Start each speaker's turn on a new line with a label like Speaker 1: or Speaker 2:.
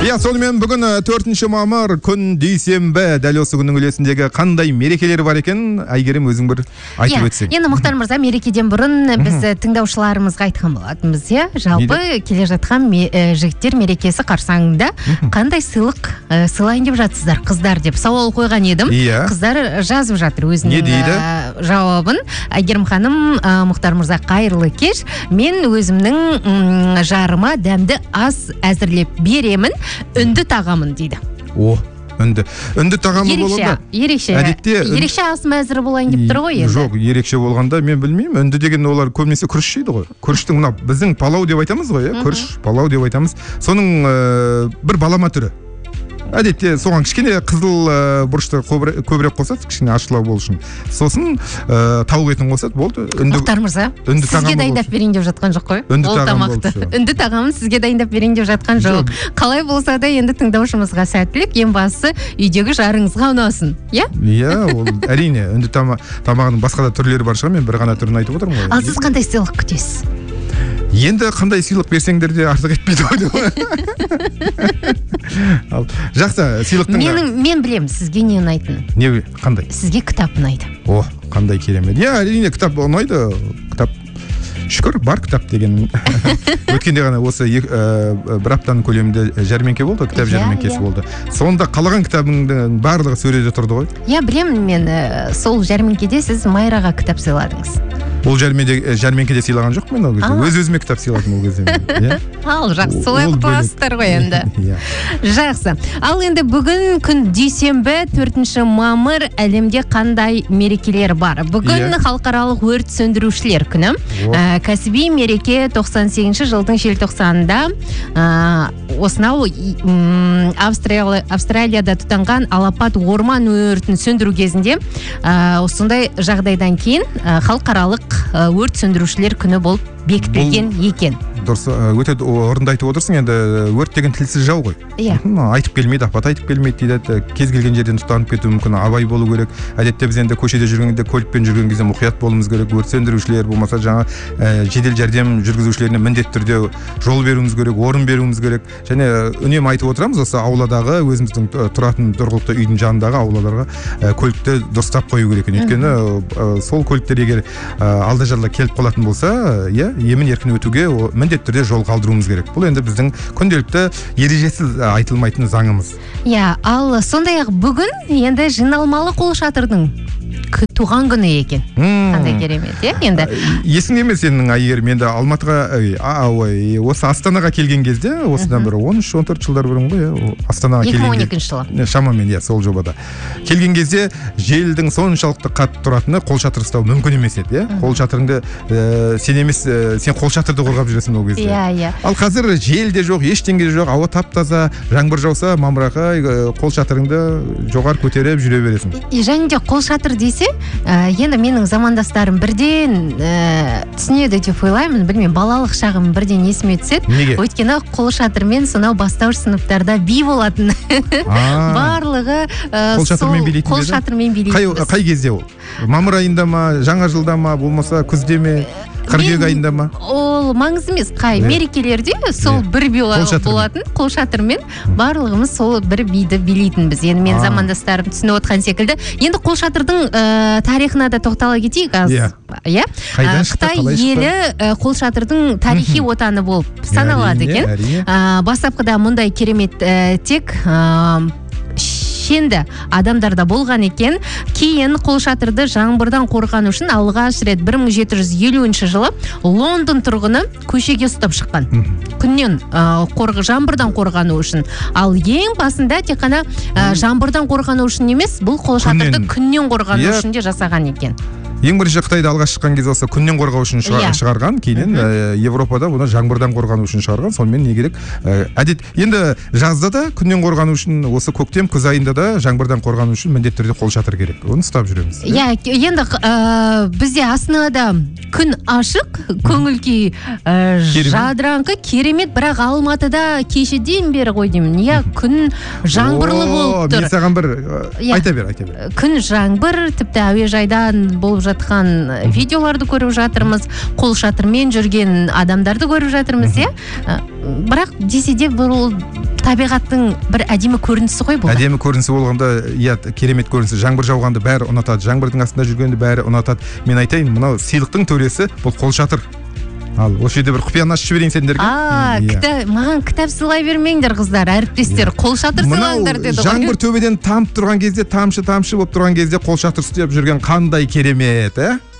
Speaker 1: Иә, сонымен бүгін 4 мамыр күн дүйсенбі, дәл осы күннің үлесіндегі қандай мерекелер бар екен, Әйгерім өзің бір айтып өтсең.
Speaker 2: Енді Мұхтар мырза, мерекеден бұрын біз тыңдаушыларымызға айтқан болатынбыз, иә? Жалпы келе жатқан жігіттер мерекесі қарсаңында қандай сыйлық сыйлайын деп жатсыздар, қыздар деп сауал қойған едім. Қыздар жазып жатыр өзінің жауабын. Әйгерім ханым, Мұхтар мырза, қайырлы кеш. Мен өзімнің жарыма дәмді ас әзірлеп беремін. Үнді тағамын дейді.
Speaker 1: Үнді тағамы болғанда?
Speaker 2: Ерекше ас мәзірі болайын деп тұр ғой енді.
Speaker 1: Жоқ, ерекше болғанда мен білмеймін. Үнді деген олар көбінесе күріш жейді ғой. Күріштің мына біздің палау деп айтамыз ғой, күріш, палау деп айтамыз. Соның бір балама түрі. Әдетте соған кішкене қызыл бұрышты көбірек қосады, кішкене ашылау болу үшін. Сосын тауық етін қосады, болды.
Speaker 2: Мұхтар мырза, сізге дайындап берейін деп жатқан жоқ қой? Ол тамақты. Үнді тағамын сізге дайындап берейін деп жатқан жоқ. Қалай болса да енді тыңдаушымызға сәттілік, ең бастысы үйдегі жарыңызға ұнасын, иә?
Speaker 1: Иә, ол әрине. Үнді тамағының басқа да түрлері бар шығар, мен бір ғана түрін айтып отырмын ғой.
Speaker 2: Ал сіз қандай сыйлық күтесіз?
Speaker 1: Енді қандай сыйлық берсеңдер де артық етпейді ғой. Ал жақсы, сыйлықтың
Speaker 2: мен білемін сізге не ұнайтынын.
Speaker 1: Не, қандай?
Speaker 2: Сізге кітап ұнайды.
Speaker 1: Қандай керемет. Иә, әрине кітап ұнайды. Кітап шүкір бар кітап деген. Өткенде ғана осы бір аптаның көлемінде жәрмеңке болды, кітап жәрмеңкесі болды. Сонда қалаған кітабыңның барлығы сөреде тұрды ғой.
Speaker 2: Иә, білемін мен, сол жәрмеңкеде сіз Майраға кітап сыйладыңыз.
Speaker 1: Ол жәрмеңкеде сыйлаған жоқ мен ол кезде. Өз-өзіме кітап сыйладым ол кезде.
Speaker 2: Ал жақсы, солай құтыласыздар ғой енді. Жақсы. Ал енді бүгін күн дүйсенбі, 4 мамыр, әлемде қандай мерекелер бар? Бүгін халықаралық өрт сөндірушілер күні. Кәсіби мереке 98 жылдың желтоқсанында осынау Австралияда тұтанған алапат орман өртін сөндіру кезінде осындай жағдайдан кейін халықаралық өрт сөндірушілер күні болып бекітілген екен.
Speaker 1: Дұрыс, өте орынды айтып отырсың, енді өрт деген тілсіз жау ғой. Айтып келмейді, апат айтып келмейді дейді. Кез келген жерден тұтанып кетуі мүмкін, абай болу керек. Әдетте біз енді көшеде жүргенде, көлікпен жүрген кезде мұқият болуымыз керек. Өрт сөндірушілер болмаса жаңа жедел жәрдем жүргізушілеріне міндетті түрде жол беруіміз керек, орын беруіміз керек. Және үнемі айтып отырамыз, осы ауладағы өзіміздің тұратын тұрғылықты үйдің жанындағы ауладарға көлікті дұрыстап қою керек. Өйткені сол көліктер егер алда-жалда келіп қалатын болса, емін еркін өтуге міндетті түрде жол қалдыруымыз керек. Бұл енді біздің күнделікті ережесіз айтылмайтын заңымыз.
Speaker 2: Иә, ал сондай-ақ бүгін енді жиналмалы қолшатырдың туған күні екен. Қандай керемет, енді.
Speaker 1: Есіңде ме сенің, Әйгерім, енді Алматыға, осы Астанаға келген кезде, осыдан бір 13-14 жылдар бұрын ғой, Астанаға келген
Speaker 2: 2012 жылы.
Speaker 1: Шамамен, сол жобада. Келген кезде желдің соншалықты қатты тұратыны қолшатыр ұстау мүмкін емес еді, қолшатырыңды сен емес, сен қолшатырды қорғап жүресің ол кезде.
Speaker 2: Иә.
Speaker 1: Ал қазір жел де жоқ, ештеңе жоқ, ауа тап-таза, жаңбыр жауса, мамырақай қолшатырыңды жоғар көтеріп жүре бересің.
Speaker 2: Және де қолшатыр дейсе, енді менің замандастарым бірден түсінеді деп ойлаймын, білмеймін, балалық шағым бірден есіме түседі.
Speaker 1: Неге?
Speaker 2: Өйткені қолшатырмен сонау бастауыш сыныптарда би болатын. Барлығы қолшатырмен билейтін.
Speaker 1: Қай кезде ол? Мамыр айында ма, жаңа жылда ма, болмаса күзде ме? Қыркүйек айында ма?
Speaker 2: Ол маңызды емес, мерекелерде сол бір би болатын, қолшатырмен барлығымыз сол бір биді билейтінбіз. Енді мен замандастарым түсініп отқан секілді. Енді қолшатырдың тарихына да тоқтала кетейік аз. Қытай елі қолшатырдың тарихи отаны болып саналады екен. Бастапқыда мұндай керемет тек шенді адамдарда болған екен. Кейін қолшатырды жаңбырдан қорғану үшін алғаш рет 1750 жылы Лондон тұрғыны көшеге ұстап шыққан. Күннен жаңбырдан қорғану үшін. Ал ең басында тек қана жаңбырдан қорғану үшін емес, бұл қолшатырды күннен қорғану үшін де жасаған екен.
Speaker 1: Ең бірінші Қытайда алғаш шыққан кезде осы күннен қорғау үшін шығарған, кейіннен Европада бұны жаңбырдан қорғану үшін шығарған. Сонымен не керек? Әдет, енді жазда да күннен қорғану үшін, осы көктем, күз айында да жаңбырдан қорғану үшін міндетті түрде қолшатыр керек. Оны ұстап жүреміз.
Speaker 2: Иә, енді бізде Астанада күн ашық, көңіл күй жадыраңқы, керемет, бірақ Алматыда кешеден бері ғой деймін. Иә, күн жаңбырлы болып тұр.
Speaker 1: Мен саған бір айта бер.
Speaker 2: Күн жаңбыр, тіпті әуежайдан болып жатқан видеоларды көріп жатырмыз, қолшатырмен жүрген адамдарды көріп жатырмыз, иә. Бірақ десе де бұл табиғаттың бір әдемі көрінісі ғой бұл.
Speaker 1: Әдемі көрінісі болғанда, иә, керемет көрінісі. Жаңбыр жауғанды бәрі ұнатады, жаңбырдың астында жүргенді бәрі ұнатады. Мен айтайын, мынау сыйлықтың төресі бұл қолшатыр. Ал осы жерде бір құпияны ашып жіберейін сендерге.
Speaker 2: Маған кітап сыйлай бермеңдер қыздар, әріптестер, қолшатыр сыйлаңдар деді ғой.
Speaker 1: Жаңбыр төбеден тамып тұрған кезде, тамшы болып тұрған кезде қолшатыр ұстап жүрген қандай керемет,